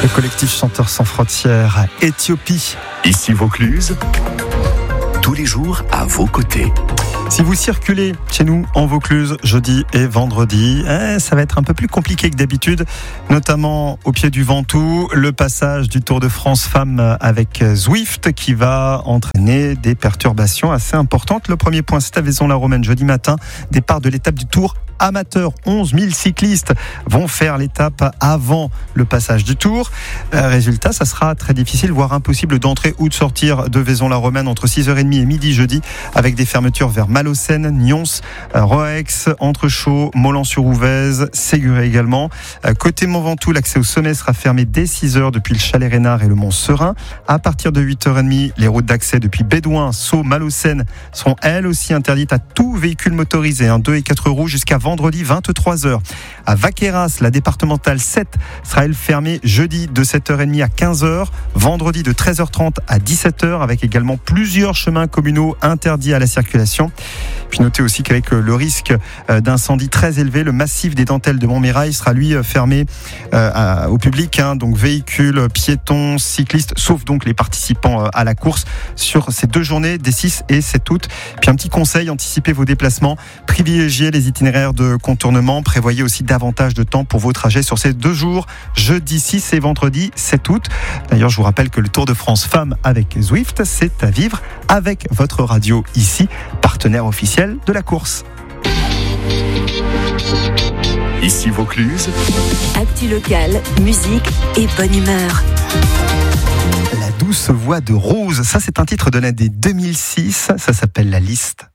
Le collectif Chanteurs sans frontières, Éthiopie. Ici Vaucluse, tous les jours à vos côtés. Si vous circulez chez nous en Vaucluse jeudi et vendredi, ça va être un peu plus compliqué que d'habitude, notamment au pied du Ventoux, le passage du Tour de France Femmes avec Zwift qui va entraîner des perturbations assez importantes. Le premier point, c'est à Vaison-la-Romaine jeudi matin, départ de l'étape du Tour amateur. 11 000 cyclistes vont faire l'étape avant le passage du Tour. Résultat, ça sera très difficile, voire impossible d'entrer ou de sortir de Vaison-la-Romaine entre 6h30 et midi jeudi, avec des fermetures vers Malaucène, Nyons, Roex, Entrechaux, Molan-sur-Ouvèze, Séguré également. Côté Mont-Ventoux, l'accès au sommet sera fermé dès 6h depuis le Chalet Reynard et le Mont Serein. À partir de 8h30, les routes d'accès depuis Bédouin, Sceaux, Malaucène seront elles aussi interdites à tout véhicule motorisé, 2 et 4 roues, jusqu'à vendredi 23h. À Vaqueras, la départementale 7 sera elle fermée jeudi de 7h30 à 15h, vendredi de 13h30 à 17h, avec également plusieurs chemins communaux interdits à la circulation. Puis notez aussi qu'avec le risque d'incendie très élevé, le massif des Dentelles de Montmirail sera lui fermé au public, donc véhicules, piétons, cyclistes, sauf donc les participants à la course sur ces 2 journées des 6 et 7 août. Puis un petit conseil, anticipez vos déplacements, privilégiez les itinéraires de contournement, prévoyez aussi davantage de temps pour vos trajets sur ces 2 jours, jeudi 6 et vendredi 7 août. D'ailleurs, je vous rappelle que le Tour de France Femmes avec Zwift, c'est à vivre avec votre radio ici, partenaire officiel de la course. Ici Vaucluse, actu locale, musique et bonne humeur. La douce voix de Rose, ça c'est un titre de l'année 2006, ça s'appelle La Liste.